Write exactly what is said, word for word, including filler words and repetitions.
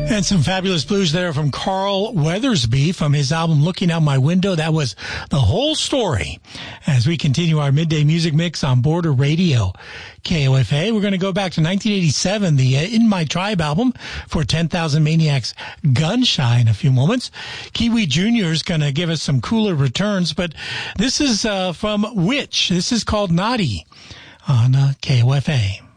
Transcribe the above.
And some fabulous blues there from Carl Weathersby from his album Looking Out My Window. That was the whole story. As we continue our midday music mix on Border Radio, K O F A, we're going to go back to nineteen eighty-seven, the uh, In My Tribe album for ten thousand Maniacs Gun Shy in a few moments. Kiwi Junior is going to give us some cooler returns, but this is uh, from Witch. This is called Naughty on uh, K O F A.